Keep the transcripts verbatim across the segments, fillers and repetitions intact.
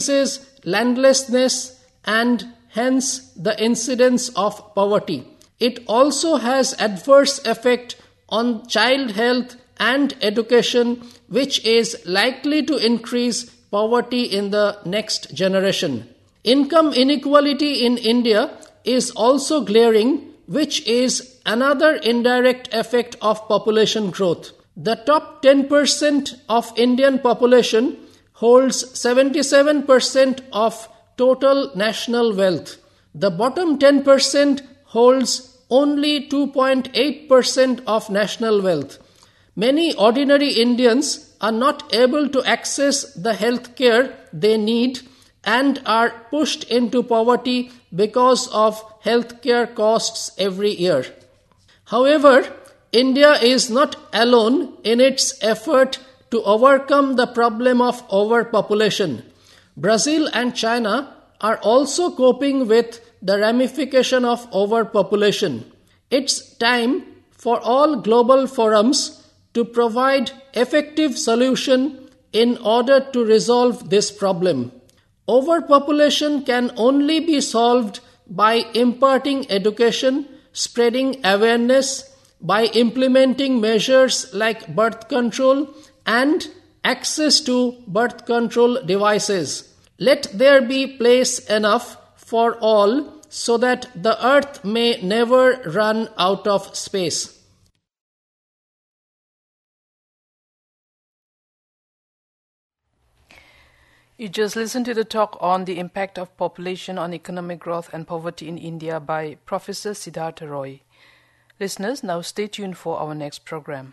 increases landlessness and hence the incidence of poverty. It also has adverse effect on child health and education, which is likely to increase poverty in the next generation. Income inequality in India is also glaring, which is another indirect effect of population growth. The top ten percent of Indian population holds seventy-seven percent of total national wealth. The bottom ten percent holds only two point eight percent of national wealth. Many ordinary Indians are not able to access the health care they need and are pushed into poverty because of healthcare costs every year. However, India is not alone in its effort to overcome the problem of overpopulation. Brazil and China are also coping with the ramification of overpopulation. It's time for all global forums to provide effective solution in order to resolve this problem. Overpopulation can only be solved by imparting education, spreading awareness, by implementing measures like birth control and access to birth control devices. Let there be place enough for all so that the earth may never run out of space. You just listened to the talk on the impact of population on economic growth and poverty in India by Professor Siddhartha Roy. Listeners, now stay tuned for our next program.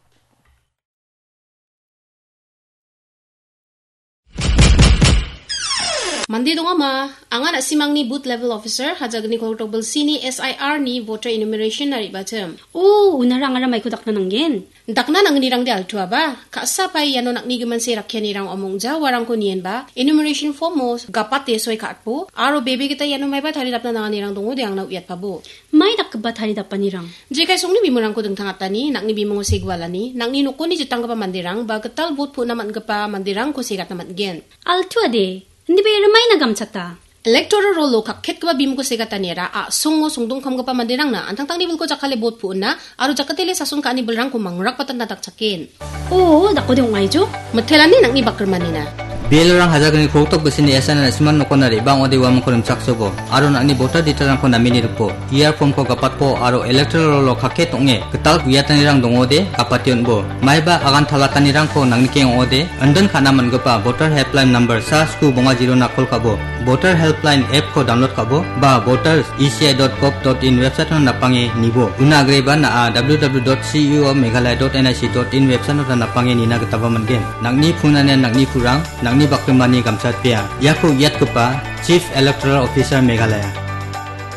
Mandi donga ma, angan asimang ni booth level officer hajag ni Kotobel sini S I R ni voter enumeration na ribatem. Oh, unarang ara may kudak na nanggen. Dakna nang nirang di altua ba? Kaasa pa yano nak ni gaman si rakyan nirang omong ja warang ko niyan ba? Enumeration form mo gapat yesoy kaatpo. Aro baby kita yano may ba thalidap na nang nirang dungo di ang nauyat pa bo. May nakba thalidap pa nirang. Jay kay song ni bimurang ko deng tangata ni nak ni bimong sigwala ni nang ni nuko ni jitang ka pa mandirang ba ketal bot po naman ka pa mandirang ko sigat naman gen. Altua de. Hindi ba ramay na gamsata? Electoral roll kakket ka ba bim ko sigata nira a songo songdong kam ka pa mandirang na antang tang nibul ko jakale bot po na aro jakatele sa sung ka ni belrang ko mangrak patan nataksakin. Oo, dako de ungay jo. Mathelani nang ni bakrmanina. Bielorang hajagan ni kotok besini yasan na siman no konari bang ode wam ko saksobo aro na ni voter ditarang ko namini rupo year form ko kapat po aro electoral roll kakket onge ketal guyatan nirang dongode kapation bo maiba agan thalatan nirang ko nang nikeng ode andon kana man gapa voter helpline number sa sku bonga zero na kol kabo voter helpline app ko download kabo ba voters e c i dot gov dot in website no napange nibo una agreba na w w w dot c u of meghalaya dot n i c dot in website no napange nina ketaba mangen nangni phunane nangni phurang nangni bakrmani gamsat pia yaku yat kupa Chief Electoral Officer Meghalaya.